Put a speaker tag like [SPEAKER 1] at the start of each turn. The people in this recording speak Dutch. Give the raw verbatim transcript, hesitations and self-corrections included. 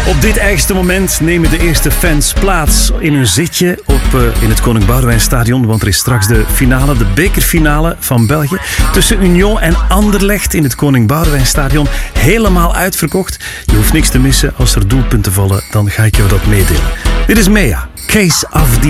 [SPEAKER 1] Op dit eigenste moment nemen de eerste fans plaats in een zitje op, uh, in het Koning Boudewijnstadion. Want er is straks de finale, de bekerfinale van België. Tussen Union en Anderlecht in het Koning Boudewijnstadion. Helemaal uitverkocht. Je hoeft niks te missen. Als er doelpunten vallen, dan ga ik jou dat meedelen. Dit is Mea, Case of the